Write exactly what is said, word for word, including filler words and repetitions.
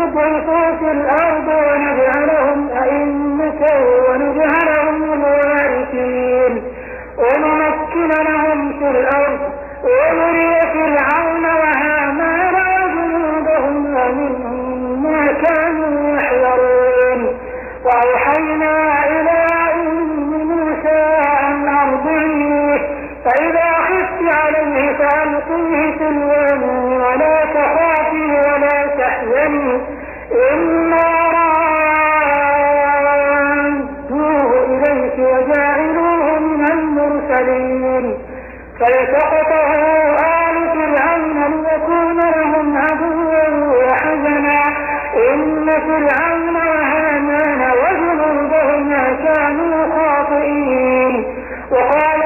يضعفوا في الأرض ونجعلهم أئمة ونجعلهم الوارثين ونمكن لهم في الأرض ونري فرعون وهامان وجنودهما منهم ما كانوا يحذرون. وأوحينا إلى أم موسى أن أرضعيه فإذا خفت عليه فألقيه في اليم ولا تخافي ولا تحزني إنا رادوه إليك وجاعلوه من المرسلين. فالتقطه آل فرعون ليكون لهم عدوا وحزنا إن فرعون وهامان وجنودهما كانوا خاطئين. وقال